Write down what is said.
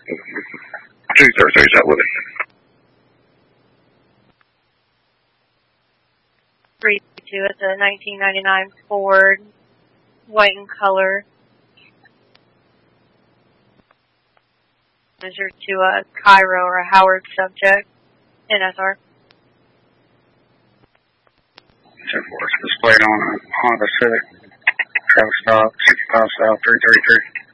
233 is out with it. 32, it's a 1999 Ford, white in color. Measure to a Cairo or a Howard subject, NSR. It's displayed on a Honda Civic, Travis Stock, 65 South 333.